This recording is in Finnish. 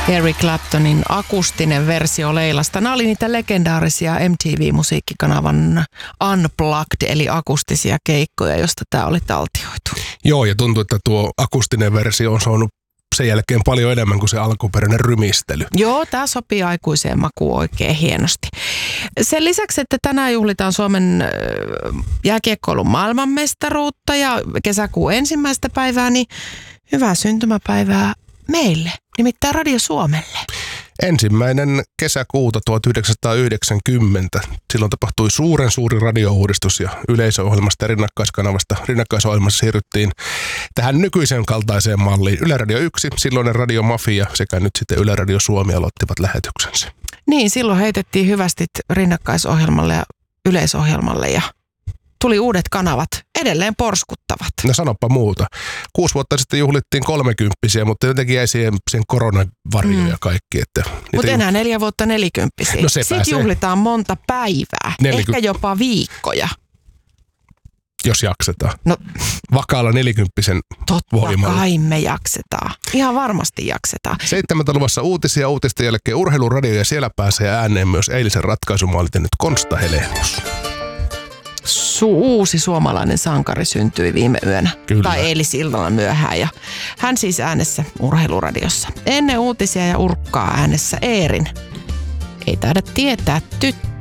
Eric Claptonin akustinen versio Leilasta. Nämä oli niitä legendaarisia MTV-musiikkikanavan Unplugged, eli akustisia keikkoja, josta tämä oli taltioitu. Joo, ja tuntuu, että tuo akustinen versio on saanut sen jälkeen paljon enemmän kuin se alkuperäinen rymistely. Joo, tämä sopii aikuiseen makuun oikein hienosti. Sen lisäksi, että tänään juhlitaan Suomen jääkiekkoilun maailmanmestaruutta ja kesäkuun 1. päivää, niin hyvää syntymäpäivää meille, nimittäin Radio Suomelle. 1. kesäkuuta 1990. Silloin tapahtui suuri radiouudistus ja yleisöohjelmasta ja rinnakkaisohjelmassa siirryttiin tähän nykyisen kaltaiseen malliin. Yle Radio 1, silloinen Radio Mafia sekä nyt sitten Yle Radio Suomi aloittivat lähetyksensä. Niin, silloin heitettiin hyvästit rinnakkaisohjelmalle ja yleisohjelmalle ja tuli uudet kanavat, edelleen porskuttavat. No sanoppa muuta. 6 vuotta sitten juhlittiin 30-vuotiaita, mutta jotenkin jäi siihen koronavarjo ja kaikki. Mutta enää 4 vuotta 40-vuotiaita. No sitten juhlitaan monta päivää, ehkä jopa viikkoa. Jos jaksetaan. No, vakaalla 40-vuotiaan voimalla. Totta kai me jaksetaan. Ihan varmasti jaksetaan. 7. luvassa uutisia, uutisten jälkeen urheiluradio ja siellä pääsee ääneen myös eilisen ratkaisumaalin nyt Konsta Helenius. Uusi suomalainen sankari syntyi viime yönä. Kyllä. Tai eilisillalla myöhään. Ja hän siis äänessä urheiluradiossa. Ennen uutisia ja urkkaa äänessä Eerin. Ei taida tietää tyttö.